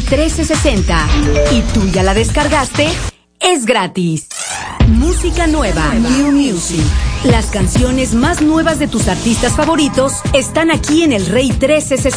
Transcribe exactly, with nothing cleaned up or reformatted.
trece sesenta y tú ya la descargaste, es gratis. Música nueva, New Music. Las canciones más nuevas de tus artistas favoritos están aquí en el Rey trece sesenta.